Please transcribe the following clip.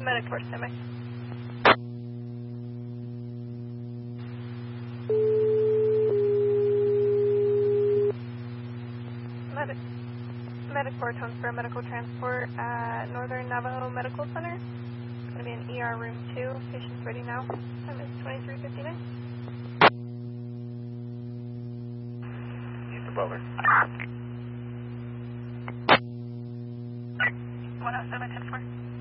Medic 4, standby. Medic 4, tones for medical transport at Northern Navajo Medical Center. It's going to be in ER room 2. Patient's ready now. Time is 23:59. East of Butler. 107, 10-4.